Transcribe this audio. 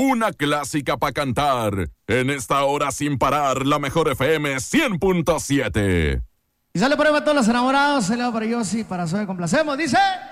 una clásica para cantar. En esta hora sin parar, la mejor FM 100.7. Y sale por ahí para todos los enamorados, se le va para Yossi, para Zoe, complacemos, dice...